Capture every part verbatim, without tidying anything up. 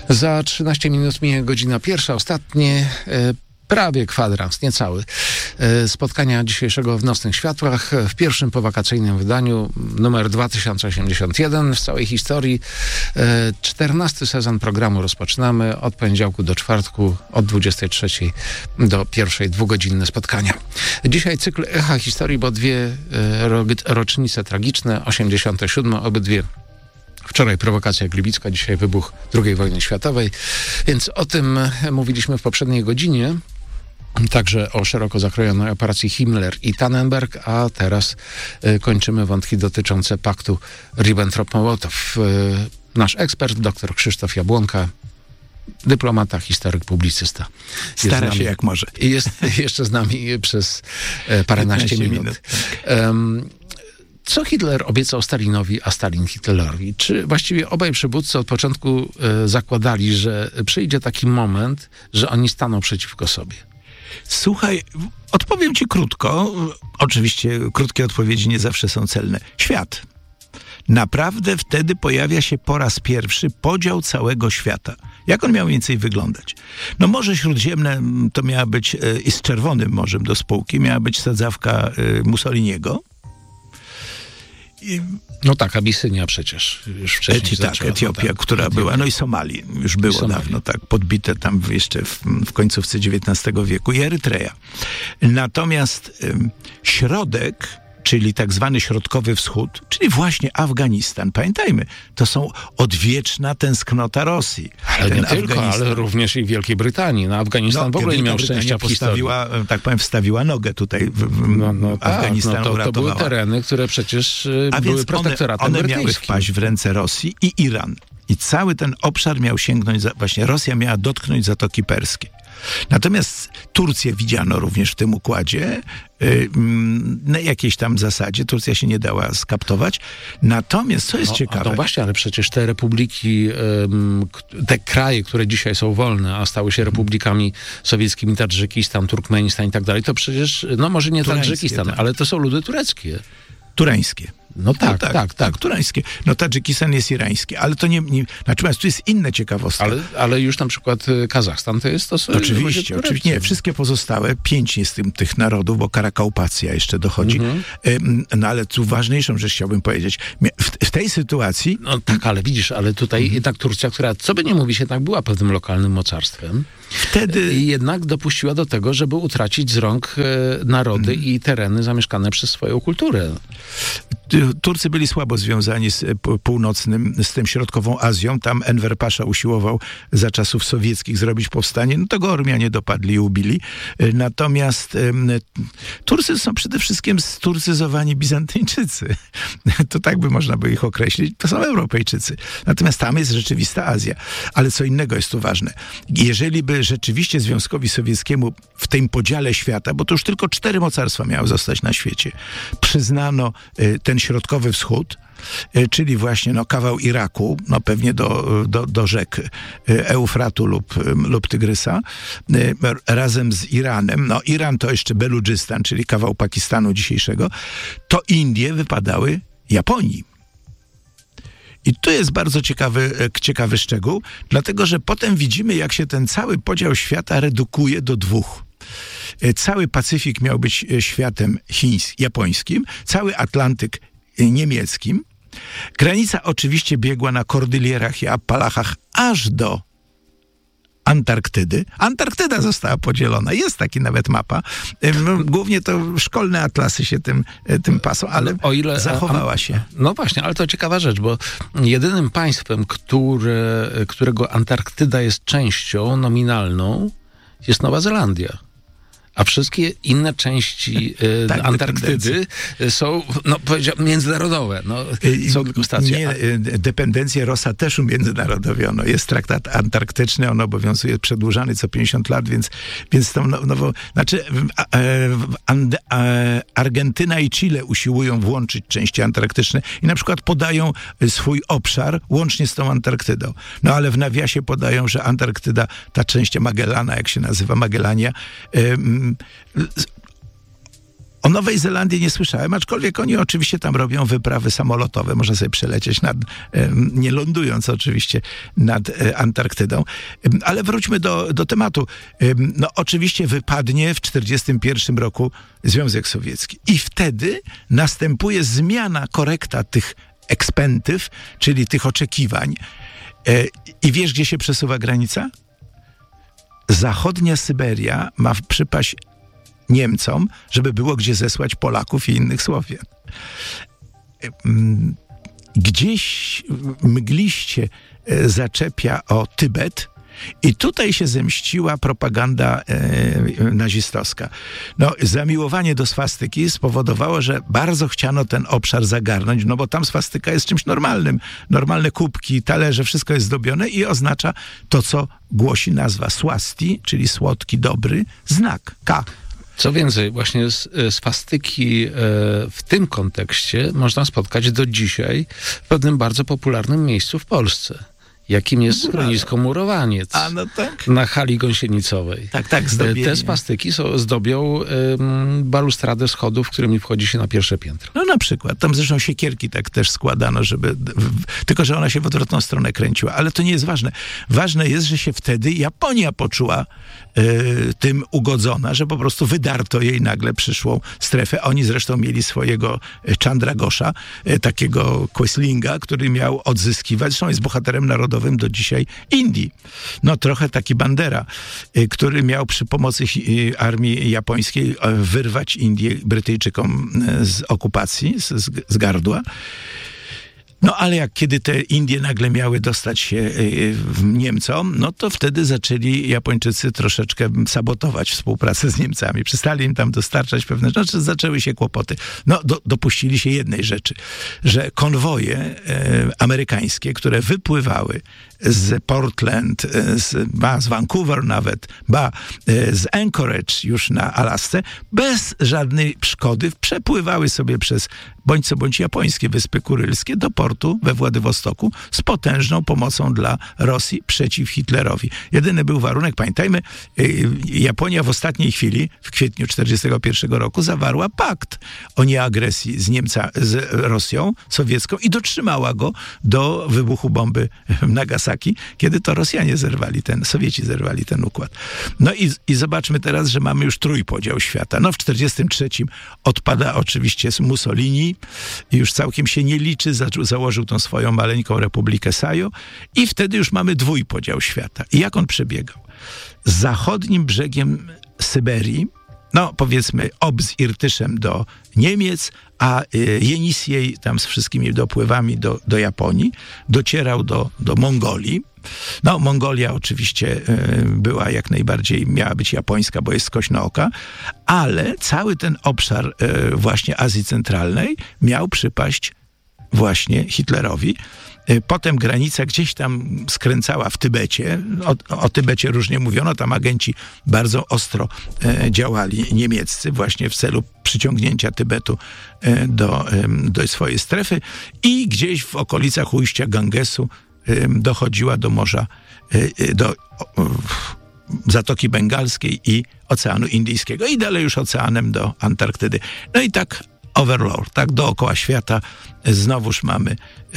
Za trzynaście minut minie godzina pierwsza, ostatnie, e, prawie kwadrans, niecały, e, spotkania dzisiejszego w Nocnych Światłach w pierwszym powakacyjnym wydaniu, numer dwa tysiące osiemdziesiąt jeden w całej historii. E, czternasty sezon programu rozpoczynamy od poniedziałku do czwartku, od dwudziestej trzeciej do pierwszej, dwugodzinne spotkania. Dzisiaj cykl Echa Historii, bo dwie e, ro, rocznice tragiczne, osiemdziesiąte siódme, obydwie wczoraj prowokacja gliwicka, dzisiaj wybuch drugiej wojny światowej, więc o tym mówiliśmy w poprzedniej godzinie, także o szeroko zakrojonej operacji Himmler i Tannenberg, a teraz y, kończymy wątki dotyczące paktu Ribbentrop-Mołotow. Y, nasz ekspert, dr Krzysztof Jabłonka, dyplomata, historyk, publicysta. Stara się jak może. I jest jeszcze z nami przez y, paręnaście minut. minut tak. um, Co Hitler obiecał Stalinowi, a Stalin Hitlerowi? Czy właściwie obaj przywódcy od początku e, zakładali, że przyjdzie taki moment, że oni staną przeciwko sobie? Słuchaj, odpowiem ci krótko. Oczywiście krótkie odpowiedzi nie zawsze są celne. Świat. Naprawdę wtedy pojawia się po raz pierwszy podział całego świata. Jak on miał mniej więcej wyglądać? No Morze Śródziemne to miała być, e, i z Czerwonym Morzem do spółki, miała być sadzawka e, Mussoliniego. I... No tak, Abisynia przecież już wcześniej Tak, zaczęła, Etiopia, tak, która Etiopia. była, no i Somalii już było Somalia. dawno, tak, podbite tam jeszcze w, w końcówce dziewiętnastego wieku i Erytrea. Natomiast ym, środek, czyli tak zwany Środkowy Wschód, czyli właśnie Afganistan. Pamiętajmy, to są odwieczna tęsknota Rosji. Ale Ten nie tylko, ale również i Wielkiej Brytanii. No, Afganistan no, w ogóle nie miał Brytania szczęścia w postawiła, historii. tak powiem, wstawiła nogę tutaj w, w no, no, Afganistan tak, no, to, uratowała. to były tereny, które przecież y, A były więc protektoratem one, one brytyjskim. miały wpaść w ręce Rosji i Iran. I cały ten obszar miał sięgnąć, za, właśnie Rosja miała dotknąć Zatoki Perskiej. Natomiast Turcję widziano również w tym układzie, yy, na jakiejś tam zasadzie. Turcja się nie dała skaptować. Natomiast, co jest no, ciekawe... No właśnie, ale przecież te republiki, ym, te kraje, które dzisiaj są wolne, a stały się republikami sowieckimi, Tadżykistan, Turkmenistan i tak dalej, to przecież, no może nie Turańskie, Tadżykistan, tak. ale to są ludy tureckie. Turańskie. No tak, no tak, tak, tak. Turańskie. No Tadżykistan jest irański, ale to nie... nie natomiast tu jest inna ciekawostka. Ale, ale już na przykład Kazachstan to jest to... Oczywiście, oczywiście. Nie, wszystkie pozostałe, pięć jest tym, tych narodów, bo Karakaupacja jeszcze dochodzi. Mhm. No ale tu ważniejszą rzecz chciałbym powiedzieć. W, w tej sytuacji... No tak, ale widzisz, ale tutaj mhm. jednak Turcja, która, co by nie mówić, jednak była pewnym lokalnym mocarstwem, wtedy jednak dopuściła do tego, żeby utracić z rąk e, narody mhm. i tereny zamieszkane przez swoją kulturę. Turcy byli słabo związani z północnym, z tym środkową Azją. Tam Enver Pasza usiłował za czasów sowieckich zrobić powstanie. No to go Ormianie dopadli i ubili. Natomiast um, Turcy są przede wszystkim sturcyzowani Bizantyjczycy. To tak by można by ich określić. To są Europejczycy. Natomiast tam jest rzeczywista Azja. Ale co innego jest tu ważne. Jeżeli by rzeczywiście Związkowi Sowieckiemu w tym podziale świata, bo to już tylko cztery mocarstwa miały zostać na świecie, przyznano y, ten Środkowy Wschód, y, czyli właśnie no, kawał Iraku, no pewnie do, do, do rzek y, Eufratu lub, y, lub Tygrysa, y, razem z Iranem, no Iran to jeszcze Beludżystan, czyli kawał Pakistanu dzisiejszego, to Indie wypadały Japonii. I tu jest bardzo ciekawy, ciekawy szczegół, dlatego że potem widzimy, jak się ten cały podział świata redukuje do dwóch. Cały Pacyfik miał być światem chińskim, japońskim, cały Atlantyk niemieckim. Granica oczywiście biegła na Kordylierach i Appalachach aż do Antarktydy. Antarktyda została podzielona. Jest taki nawet mapa. Głównie to szkolne atlasy się tym, tym pasą, ale o ile, zachowała się. No właśnie, ale to ciekawa rzecz, bo jedynym państwem, które, którego Antarktyda jest częścią nominalną, jest Nowa Zelandia. A wszystkie inne części e, tak, Antarktydy są, no powiedziałbym, międzynarodowe. No, są tylko stacje. Nie, dependencje Rossa też umiędzynarodowiono. Jest traktat antarktyczny, on obowiązuje przedłużany co pięćdziesiąt lat, więc, więc tą nową... Znaczy, And, Argentyna i Chile usiłują włączyć części antarktyczne i na przykład podają swój obszar łącznie z tą Antarktydą. No ale w nawiasie podają, że Antarktyda, ta część Magellana, jak się nazywa, Magellania, O Nowej Zelandii nie słyszałem, aczkolwiek oni oczywiście tam robią wyprawy samolotowe. Można sobie przelecieć nad, nie lądując oczywiście nad Antarktydą. Ale wróćmy do, do tematu. No oczywiście wypadnie w czterdziestym pierwszym roku Związek Sowiecki. I wtedy następuje zmiana, korekta tych ekspentyw, czyli tych oczekiwań. I wiesz, gdzie się przesuwa granica? Zachodnia Syberia ma przypaść Niemcom, żeby było gdzie zesłać Polaków i innych Słowian. Gdzieś mgliście zaczepia o Tybet i tutaj się zemściła propaganda e, nazistowska. No, zamiłowanie do swastyki spowodowało, że bardzo chciano ten obszar zagarnąć, no bo tam swastyka jest czymś normalnym. Normalne kubki, talerze, wszystko jest zdobione i oznacza to, co głosi nazwa swasti, czyli słodki, dobry znak, K. Co więcej, właśnie swastyki w tym kontekście można spotkać do dzisiaj w pewnym bardzo popularnym miejscu w Polsce, jakim jest schronisko Murowaniec. A, no tak. Na hali gąsienicowej. Tak, tak, zdobienie. Te swastyki są, zdobią um, balustradę schodów, którymi wchodzi się na pierwsze piętro. No na przykład. Tam zresztą siekierki tak też składano, żeby... W, tylko, że ona się w odwrotną stronę kręciła. Ale to nie jest ważne. Ważne jest, że się wtedy Japonia poczuła y, tym ugodzona, że po prostu wydarto jej nagle przyszłą strefę. Oni zresztą mieli swojego Chandragosha, y, takiego Quislinga, który miał odzyskiwać. Zresztą jest bohaterem narodowym do dzisiaj Indii. No trochę taki Bandera, który miał przy pomocy armii japońskiej wyrwać Indię Brytyjczykom z okupacji, z, z gardła. No ale jak kiedy te Indie nagle miały dostać się Niemcom, no to wtedy zaczęli Japończycy troszeczkę sabotować współpracę z Niemcami. Przestali im tam dostarczać pewne rzeczy, zaczęły się kłopoty. No do, dopuścili się jednej rzeczy, że konwoje e, amerykańskie, które wypływały z Portland, z, ba, z Vancouver nawet, ba, z Anchorage już na Alasce, bez żadnej szkody przepływały sobie przez bądź co bądź japońskie Wyspy Kurylskie do portu we Władywostoku z potężną pomocą dla Rosji przeciw Hitlerowi. Jedyny był warunek, pamiętajmy, Japonia w ostatniej chwili, w kwietniu czterdziestego pierwszego roku, zawarła pakt o nieagresji z, Niemca, z Rosją sowiecką i dotrzymała go do wybuchu bomby w Nagasaki, kiedy to Rosjanie zerwali ten, Sowieci zerwali ten układ. No i, i zobaczmy teraz, że mamy już trójpodział świata. No w czterdziestym trzecim odpada oczywiście Mussolini, już całkiem się nie liczy, zaczął, założył tą swoją maleńką Republikę Sajo i wtedy już mamy dwójpodział świata. I jak on przebiegał? Z zachodnim brzegiem Syberii, no powiedzmy ob z Irtyszem do Niemiec, a y, Jenisej tam z wszystkimi dopływami do, do Japonii, docierał do, do Mongolii. No Mongolia oczywiście y, była jak najbardziej, miała być japońska, bo jest skośnooka, ale cały ten obszar y, właśnie Azji Centralnej miał przypaść właśnie Hitlerowi. Potem granica gdzieś tam skręcała w Tybecie. O, o Tybecie różnie mówiono. Tam agenci bardzo ostro e, działali niemieccy właśnie w celu przyciągnięcia Tybetu e, do, e, do swojej strefy. I gdzieś w okolicach ujścia Gangesu e, dochodziła do morza, e, do e, Zatoki Bengalskiej i Oceanu Indyjskiego. I dalej już oceanem do Antarktydy. No i tak overlord, tak dookoła świata. Znowuż mamy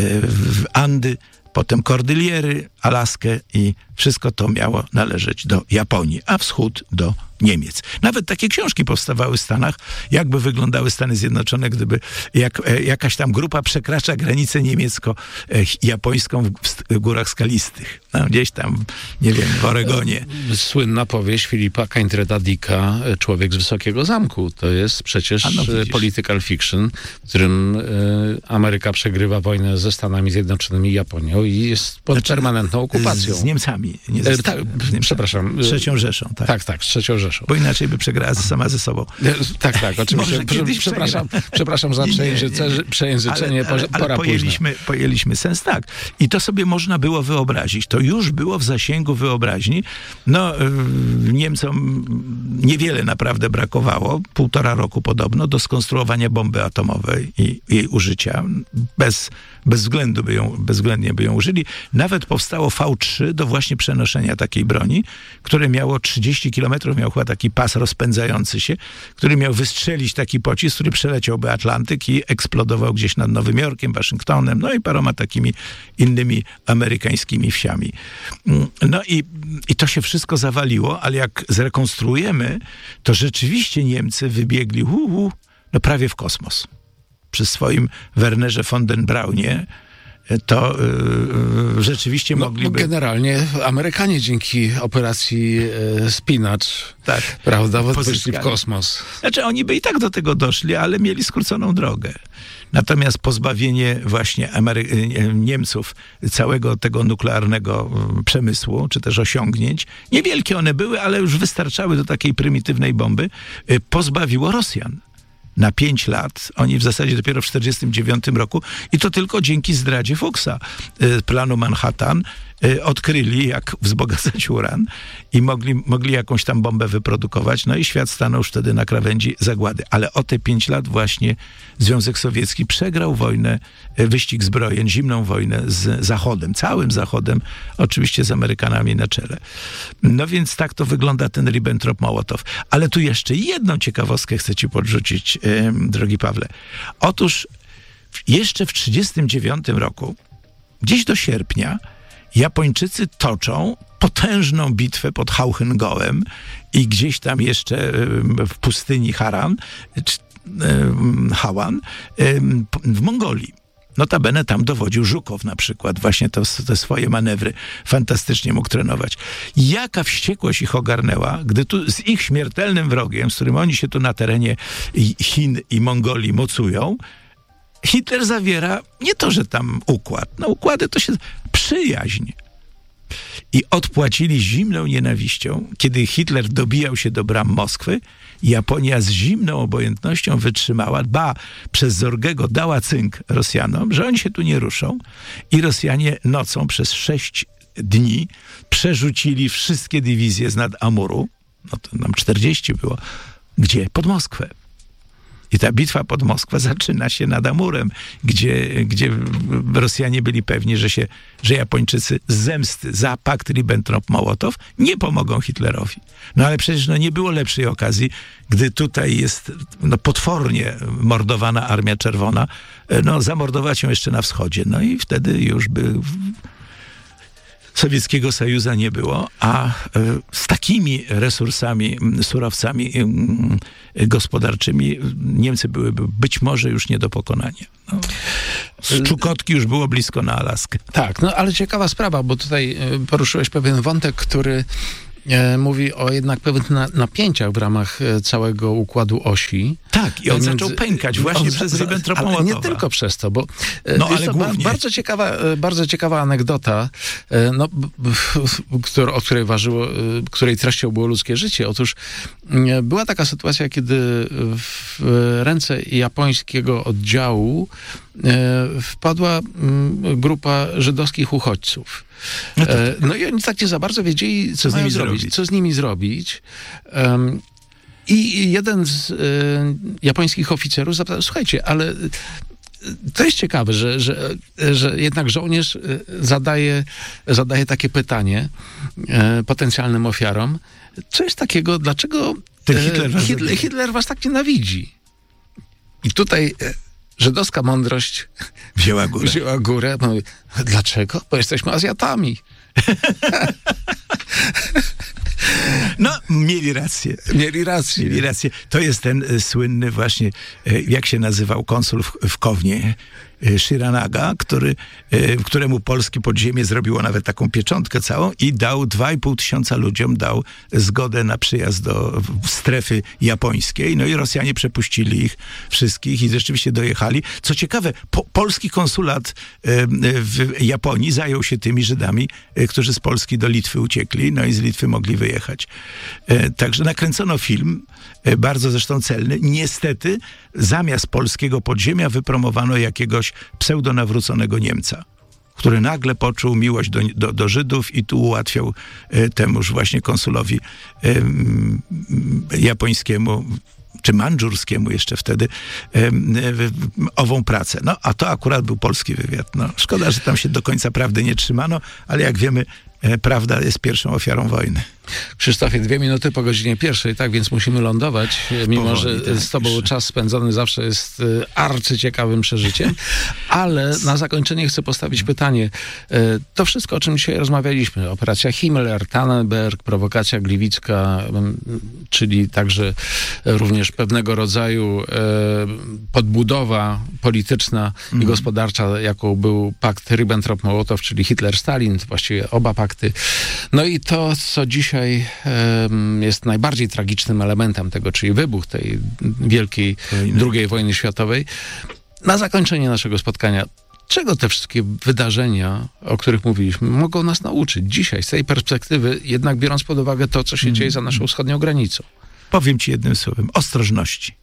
w Andy, potem Kordyliery, Alaskę i wszystko to miało należeć do Japonii, a wschód do Niemiec. Nawet takie książki powstawały w Stanach, jakby wyglądały Stany Zjednoczone, gdyby jak, jakaś tam grupa przekracza granicę niemiecko-japońską w górach skalistych. No, gdzieś tam, nie wiem, w Oregonie. Słynna powieść Filipa Kaintreda Dicka, Człowiek z Wysokiego Zamku. To jest przecież no, political fiction, w którym y, Ameryka przegrywa wojnę ze Stanami Zjednoczonymi i Japonią i jest pod znaczy, permanentną okupacją. Z, z Niemcami. Nie ze, e, tak, z Niemcami. Przepraszam. Trzecią Rzeszą. Tak, tak, tak z Trzecią Rzeszą. Bo inaczej by przegrała sama ze sobą. Tak, tak, oczywiście. Przepraszam, przepraszam za przejęzycze, przejęzyczenie, ale, ale, ale pora pojęliśmy, pojęliśmy sens, tak. I to sobie można było wyobrazić. To już było w zasięgu wyobraźni. No, Niemcom niewiele naprawdę brakowało, półtora roku podobno, do skonstruowania bomby atomowej i jej użycia. Bez, bez względu by ją, bezwzględnie by ją użyli. Nawet powstało V trzy do właśnie przenoszenia takiej broni, które miało trzydzieści kilometrów, miał chyba przewlekła taki pas rozpędzający się, który miał wystrzelić taki pocisk, który przeleciałby Atlantyk i eksplodował gdzieś nad Nowym Jorkiem, Waszyngtonem, no i paroma takimi innymi amerykańskimi wsiami. No i, i to się wszystko zawaliło, ale jak zrekonstruujemy, to rzeczywiście Niemcy wybiegli hu, hu, no prawie w kosmos. Przy swoim Wernerze von den Braunie to yy, rzeczywiście no, mogliby... No generalnie Amerykanie dzięki operacji yy, Spinacz, tak, prawda, wyszli w kosmos. Znaczy oni by i tak do tego doszli, ale mieli skróconą drogę. Natomiast pozbawienie właśnie Amery- Niemców całego tego nuklearnego przemysłu, czy też osiągnięć, niewielkie one były, ale już wystarczały do takiej prymitywnej bomby, pozbawiło Rosjan. Na pięć lat, oni w zasadzie dopiero w czterdziestym dziewiątym roku i to tylko dzięki zdradzie Fuchsa, planu Manhattan, odkryli, jak wzbogacać uran i mogli, mogli jakąś tam bombę wyprodukować, no i świat stanął już wtedy na krawędzi zagłady. Ale o te pięć lat właśnie Związek Sowiecki przegrał wojnę, wyścig zbrojeń, zimną wojnę z Zachodem, całym Zachodem, oczywiście z Amerykanami na czele. No więc tak to wygląda ten Ribbentrop-Mołotow. Ale tu jeszcze jedną ciekawostkę chcę ci podrzucić, yy, drogi Pawle. Otóż jeszcze w trzydziestym dziewiątym roku, gdzieś do sierpnia, Japończycy toczą potężną bitwę pod Hauchengołem i gdzieś tam jeszcze w pustyni Haran, Hawan, w Mongolii. Notabene tam dowodził Żukow na przykład. Właśnie to, te swoje manewry fantastycznie mógł trenować. Jaka wściekłość ich ogarnęła, gdy tu z ich śmiertelnym wrogiem, z którym oni się tu na terenie Chin i Mongolii mocują, Hitler zawiera nie to, że tam układ. No układy to się... przyjaźń. I odpłacili zimną nienawiścią. Kiedy Hitler dobijał się do bram Moskwy, Japonia z zimną obojętnością wytrzymała, ba, przez Zorgego dała cynk Rosjanom, że oni się tu nie ruszą. I Rosjanie nocą przez sześć dni przerzucili wszystkie dywizje z nad Amuru, no to nam czterdzieści było, gdzie? Pod Moskwę. I ta bitwa pod Moskwą zaczyna się nad Amurem, gdzie, gdzie Rosjanie byli pewni, że, się, że Japończycy z zemsty za pakt Ribbentrop-Mołotow nie pomogą Hitlerowi. No ale przecież no, nie było lepszej okazji, gdy tutaj jest no, potwornie mordowana Armia Czerwona, no zamordować ją jeszcze na wschodzie. No i wtedy już by... Sowieckiego Sojuza nie było, a y, z takimi resursami, surowcami y, gospodarczymi Niemcy byłyby być może już nie do pokonania. No. Z Czukotki już było blisko na Alaskę. Tak, no ale ciekawa sprawa, bo tutaj poruszyłeś pewien wątek, który e, mówi o jednak pewnych na, napięciach w ramach całego układu osi. Tak, i on między, zaczął pękać właśnie on, przez Ribbentrop-Mołotowa. Ale nie tylko przez to, bo no, ale to ba, bardzo, ciekawa, bardzo ciekawa anegdota, no, któr, o której ważyło, której treścią było ludzkie życie. Otóż była taka sytuacja, kiedy w ręce japońskiego oddziału wpadła grupa żydowskich uchodźców. No, tak. no i oni tak nie za bardzo wiedzieli, co, co z nimi zrobić, zrobić, co z nimi zrobić. Um, I jeden z y, japońskich oficerów zapytał, słuchajcie, ale to jest ciekawe, że, że, że jednak żołnierz zadaje, zadaje takie pytanie y, potencjalnym ofiarom. Co jest takiego, dlaczego Ten Hitler, was Hitler, Hitler was tak nienawidzi? I tutaj y, żydowska mądrość wzięła górę. Wzięła górę. Mówi, dlaczego? Bo jesteśmy Azjatami. No, mieli rację. Mieli rację. Mieli rację. To jest ten y, słynny właśnie, y, jak się nazywał konsul w, w Kownie, y, Shiranaga, który, y, któremu polskie podziemie zrobiło nawet taką pieczątkę całą i dał dwa i pół tysiąca ludziom, dał zgodę na przyjazd do strefy japońskiej. No i Rosjanie przepuścili ich wszystkich i rzeczywiście dojechali. Co ciekawe, po, polski konsulat y, w Japonii zajął się tymi Żydami, y, którzy z Polski do Litwy uciekli, no i z Litwy mogli wyjechać. Y, także nakręcono film, y, bardzo zresztą celny. Niestety, zamiast polskiego podziemia wypromowano jakiegoś pseudonawróconego Niemca, który nagle poczuł miłość do, do, do Żydów i tu ułatwiał y, temuż właśnie konsulowi y, y, japońskiemu, czy mandżurskiemu jeszcze wtedy, y, y, ową pracę. No, a to akurat był polski wywiad. No, szkoda, że tam się do końca prawdy nie trzymano, ale jak wiemy, y, prawda jest pierwszą ofiarą wojny. Krzysztofie, dwie minuty po godzinie pierwszej, tak więc musimy lądować, mimo Powoli, że tak, z tobą jeszcze. czas spędzony zawsze jest y, arcyciekawym przeżyciem, ale na zakończenie chcę postawić pytanie. Y, to wszystko, o czym dzisiaj rozmawialiśmy, operacja Himmler, Tannenberg, prowokacja gliwicka, y, czyli także również pewnego rodzaju y, podbudowa polityczna mm. i gospodarcza, jaką był pakt Ribbentrop-Mołotow, czyli Hitler-Stalin, właściwie oba pakty. No i to, co dzisiaj um, jest najbardziej tragicznym elementem tego, czyli wybuch tej wielkiej Wojny. drugiej wojny światowej. Na zakończenie naszego spotkania, czego te wszystkie wydarzenia, o których mówiliśmy, mogą nas nauczyć dzisiaj, z tej perspektywy, jednak biorąc pod uwagę to, co się mm. dzieje za naszą wschodnią granicą? Powiem ci jednym słowem, ostrożności.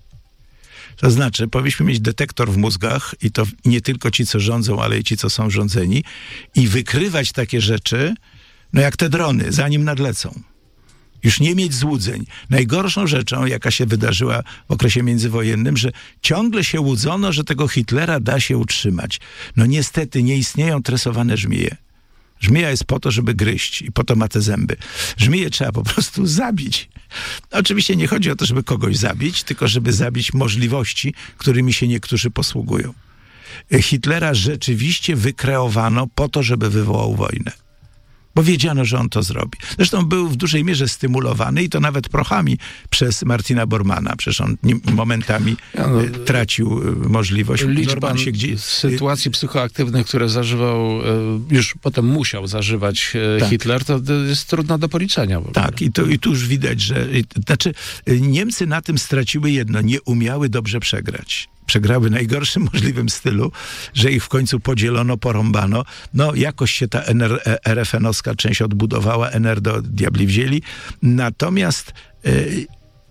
To znaczy, powinniśmy mieć detektor w mózgach i to nie tylko ci, co rządzą, ale i ci, co są rządzeni i wykrywać takie rzeczy, no jak te drony, zanim nadlecą. Już nie mieć złudzeń. Najgorszą rzeczą, jaka się wydarzyła w okresie międzywojennym, że ciągle się łudzono, że tego Hitlera da się utrzymać. No niestety nie istnieją tresowane żmije. Żmija jest po to, żeby gryźć i po to ma te zęby. Żmiję trzeba po prostu zabić. Oczywiście nie chodzi o to, żeby kogoś zabić, tylko żeby zabić możliwości, którymi się niektórzy posługują. Hitlera rzeczywiście wykreowano po to, żeby wywołał wojnę. Bo wiedziano, że on to zrobi. Zresztą był w dużej mierze stymulowany i to nawet prochami przez Martina Bormana. Przecież on momentami ja no, tracił możliwość. Liczba się gdzie... sytuacji psychoaktywnych, które zażywał, już potem musiał zażywać tak. Hitler, to jest trudno do policzenia. Tak, i, to, i tu już widać, że... Znaczy, Niemcy na tym straciły jedno. Nie umiały dobrze przegrać. Przegrały w najgorszym możliwym stylu, że ich w końcu podzielono, porąbano. No, jakoś się ta er ef en-owska część odbudowała, N R do diabli wzięli. Natomiast y,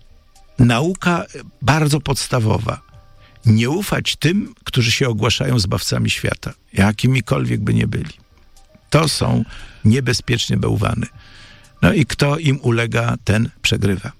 nauka bardzo podstawowa. Nie ufać tym, którzy się ogłaszają zbawcami świata, jakimikolwiek by nie byli. To są niebezpieczne bałwany. No i kto im ulega, ten przegrywa.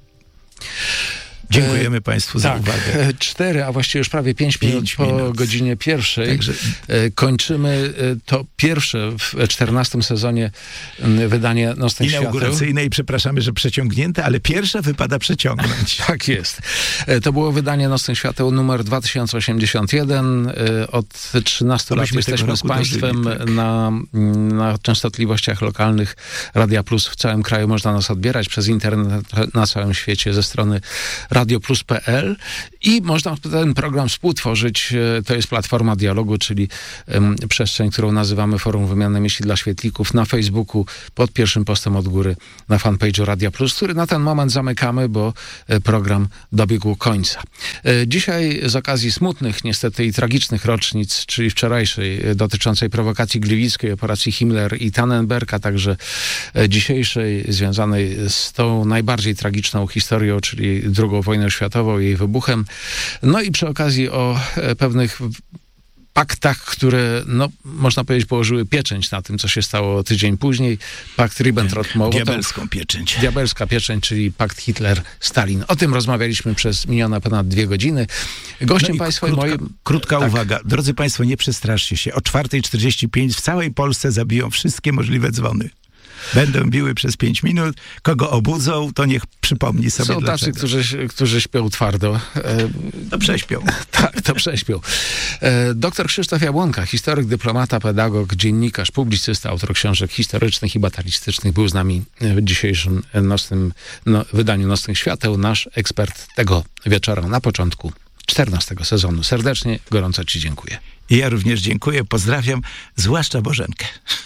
Dziękujemy e, Państwu za tak, uwagę. Cztery, a właściwie już prawie pięć, pięć minut po minut. godzinie pierwszej. Także... Kończymy to pierwsze w czternastym sezonie wydanie Nocnych Świateł. Inauguracyjne i przepraszamy, że przeciągnięte, ale pierwsze wypada przeciągnąć. Tak jest. To było wydanie Nocnych Świateł numer dwa tysiące osiemdziesiąt jeden. Od trzynastu lat jesteśmy z Państwem dożyli, tak. na, na częstotliwościach lokalnych Radia Plus w całym kraju. Można nas odbierać przez internet na całym świecie ze strony radio plus kropka p l i można ten program współtworzyć. To jest platforma dialogu, czyli um, przestrzeń, którą nazywamy Forum Wymiany Myśli dla Świetlików na Facebooku, pod pierwszym postem od góry na fanpage'u Radia Plus, który na ten moment zamykamy, bo program dobiegł końca. Dzisiaj z okazji smutnych, niestety i tragicznych rocznic, czyli wczorajszej dotyczącej prowokacji gliwickiej, operacji Himmler i Tannenberg, a także dzisiejszej związanej z tą najbardziej tragiczną historią, czyli drugą wojną światową, jej wybuchem. No i przy okazji o pewnych paktach, które, no, można powiedzieć, położyły pieczęć na tym, co się stało tydzień później. Pakt Ribbentrop-Mołotow. Diabelską pieczęć. Diabelska pieczęć, czyli pakt Hitler-Stalin. O tym rozmawialiśmy przez minione ponad dwie godziny. Gościem no Państwa krótka, moim... Krótka tak. uwaga. Drodzy Państwo, nie przestraszcie się. O czwartej czterdzieści pięć w całej Polsce zabiją wszystkie możliwe dzwony. Będą biły przez pięć minut. Kogo obudzą, to niech przypomni sobie Są dlaczego. tacy, którzy, którzy śpią twardo. To prześpią. Tak, to prześpią. Doktor Krzysztof Jabłonka, historyk, dyplomata, pedagog, dziennikarz, publicysta, autor książek historycznych i batalistycznych, był z nami w dzisiejszym nocnym, no, wydaniu Nocnych Świateł. Nasz ekspert tego wieczora na początku czternastego sezonu. Serdecznie, gorąco Ci dziękuję. I ja również dziękuję, pozdrawiam, zwłaszcza Bożenkę.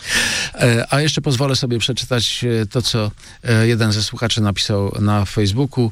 A jeszcze pozwolę sobie przeczytać to, co jeden ze słuchaczy napisał na Facebooku.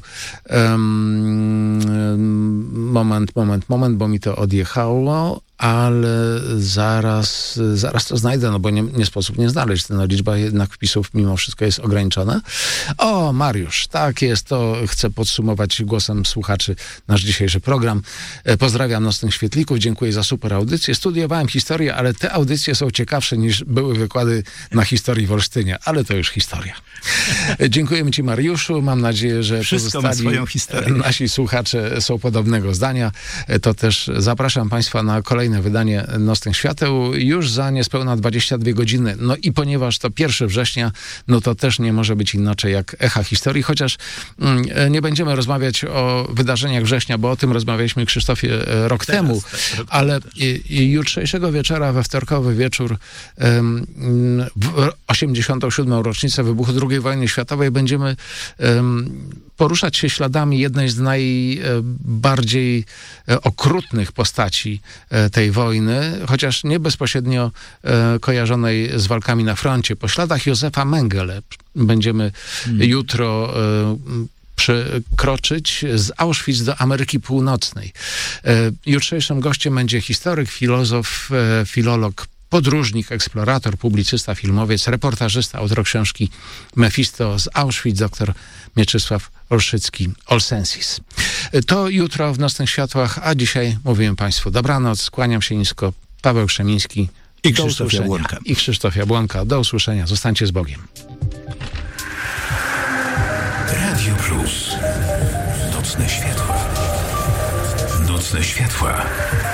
Moment, moment, moment, bo mi to odjechało, ale zaraz, zaraz to znajdę, no bo nie, nie sposób nie znaleźć. No, liczba jednak wpisów mimo wszystko jest ograniczona. O, Mariusz, tak jest, to chcę podsumować głosem słuchaczy nasz dzisiejszy program. Pozdrawiam Nocnych Świetlików, dziękuję za super audycję. Studiowałem historię, ale te audycje są ciekawsze niż były wykłady na historii w Olsztynie, ale to już historia. Dziękujemy Ci, Mariuszu. Mam nadzieję, że wszystko ma swoją historię. Nasi słuchacze są podobnego zdania. To też zapraszam Państwa na kolejne powakacyjne wydanie Nocnych Świateł już za niespełna dwadzieścia dwie godziny. No i ponieważ to pierwszego września, no to też nie może być inaczej jak echa historii, chociaż mm, nie będziemy rozmawiać o wydarzeniach września, bo o tym rozmawialiśmy, Krzysztofie, rok Teraz, temu, tak, rok ale i, i jutrzejszego wieczora, we wtorkowy wieczór, um, w osiemdziesiątą siódmą rocznicę wybuchu drugiej wojny światowej będziemy um, poruszać się śladami jednej z najbardziej okrutnych postaci tej wojny, chociaż nie bezpośrednio kojarzonej z walkami na froncie. Po śladach Józefa Mengele będziemy hmm. jutro przekroczyć z Auschwitz do Ameryki Północnej. Jutrzejszym gościem będzie historyk, filozof, filolog, podróżnik, eksplorator, publicysta, filmowiec, reportażysta, autor książki Mefisto z Auschwitz, dr Mieczysław Olszycki, Olsensis. To jutro w Nocnych Światłach, a dzisiaj mówiłem Państwu dobranoc, kłaniam się nisko, Paweł Krzemiński i Krzysztof Jabłonka. I Krzysztof Jabłonka. Do usłyszenia. Zostańcie z Bogiem. Radio Plus. Nocne Światła. Nocne Światła.